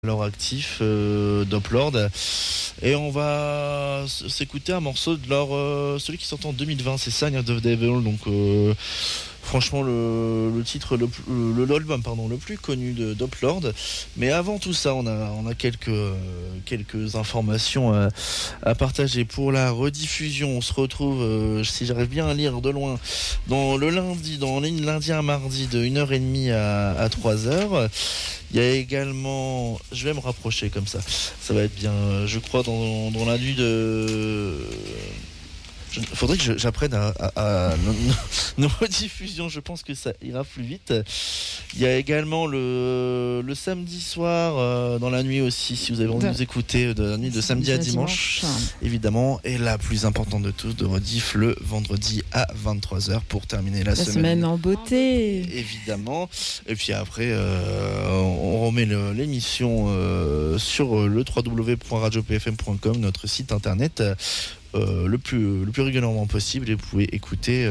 Alors actif Doplord, et on va s'écouter un morceau de celui qui sort en 2020, c'est Sign of the Devil. Donc franchement le titre l'album le plus connu de Doplord. Mais avant tout ça, on a quelques informations à partager pour la rediffusion. On se retrouve, si j'arrive bien à lire de loin, dans lundi à mardi de 1h30 à 3h. Il y a également, je vais me rapprocher comme ça va être bien, je crois, dans la nuit de... Faudrait que j'apprenne à nos rediffusions, je pense que ça ira plus vite. Il y a également le samedi soir, dans la nuit aussi, si vous avez envie de nous écouter, de la nuit de samedi à dimanche, évidemment. Et la plus importante de tous, de rediff le vendredi à 23h pour terminer la semaine en beauté. Évidemment. Et puis après, on remet l'émission sur le www.radiopfm.com, notre site internet. Le plus régulièrement possible, et vous pouvez écouter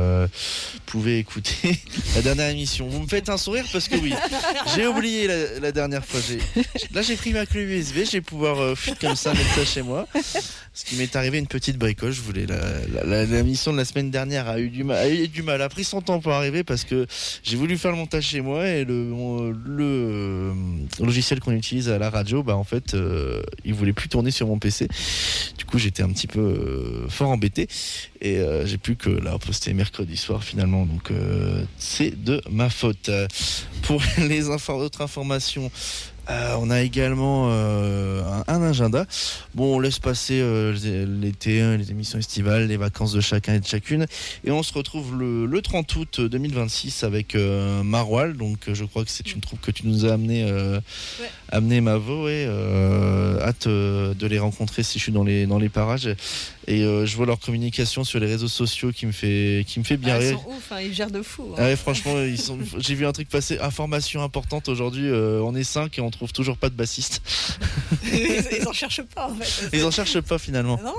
la dernière émission. Vous me faites un sourire parce que oui, j'ai oublié la dernière fois. Là j'ai pris ma clé USB, je vais pouvoir comme ça mettre ça chez moi. Ce qui m'est arrivé, une petite bricole. Je voulais la mission de la semaine dernière a eu du mal, a pris son temps pour arriver parce que j'ai voulu faire le montage chez moi et le logiciel qu'on utilise à la radio, en fait, il voulait plus tourner sur mon PC. Du coup, j'étais un petit peu fort embêté et j'ai plus que la reposter mercredi soir finalement. Donc c'est de ma faute. Pour les autres informations, on a également un agenda. Bon, on laisse passer l'été, les émissions estivales, les vacances de chacun et de chacune. Et on se retrouve le 30 août 2026 avec Marwal. Donc je crois que c'est une troupe que tu nous as amené Mavo. Et hâte de les rencontrer si je suis dans les parages. Et je vois leur communication sur les réseaux sociaux qui me fait bien rire. Ils sont ouf, ils gèrent de fou. Ouais, franchement, j'ai vu un truc passer. Information importante aujourd'hui, on est 5 et on trouve toujours pas de bassiste. Ils en cherchent pas en fait. Ils en cherchent pas finalement. Non,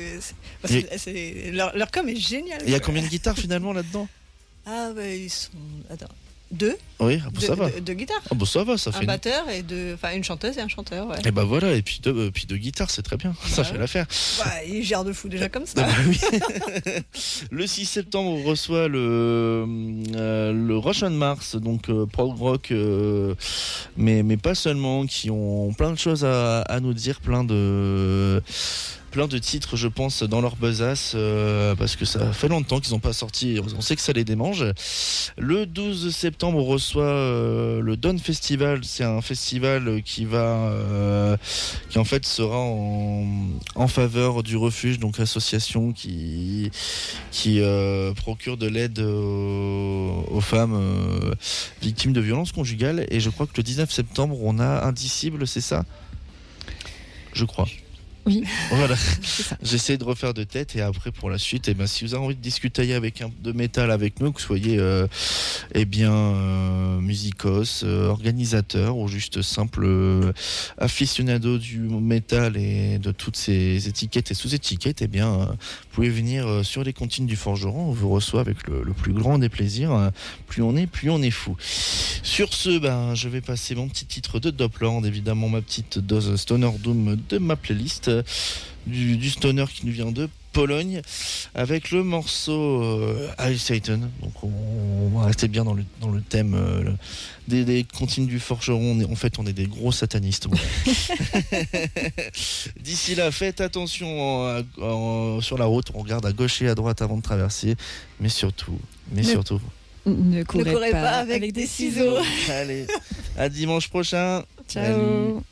leur com est génial. Il y a combien de guitares finalement là-dedans? Ils sont... Attends. 2. Oui, ça va. 2 guitares. Ça va, ça fait. Un batteur et une chanteuse et un chanteur. Ouais. Et voilà, et puis deux guitares, c'est très bien. Ça fait l'affaire. Ils gèrent de fou déjà comme ça. Oui. Le 6 septembre, on reçoit le Rush on Mars, donc prog rock, mais pas seulement, qui ont plein de choses à nous dire, plein de titres, je pense, dans leur besace, parce que ça fait longtemps qu'ils n'ont pas sorti. On sait que ça les démange. Le 12 septembre, on reçoit le Dawn Festival. C'est un festival qui en fait sera en faveur du refuge, donc association qui procure de l'aide aux femmes victimes de violences conjugales. Et je crois que le 19 septembre, on a Indicible, c'est ça ? Je crois. Oui. Voilà. J'essaie de refaire de tête, et après pour la suite, si vous avez envie de discuter avec un de métal avec nous, que vous soyez musicos, organisateur ou juste simple aficionado du métal et de toutes ces étiquettes et sous-étiquettes, vous pouvez venir sur les comptines du Forgeron. On vous reçoit avec le plus grand des plaisirs. Plus on est fou. Sur ce, je vais passer mon petit titre de Doplord, évidemment ma petite dose Stoner Doom de ma playlist, du stoner qui nous vient de Pologne, avec le morceau Hail Satan. Donc on va rester bien dans le thème des comptines du Forgeron. On est des gros satanistes. D'ici là, faites attention sur la route, on regarde à gauche et à droite avant de traverser, mais surtout ne courez pas avec des ciseaux. Allez, à dimanche prochain. Ciao. Salut.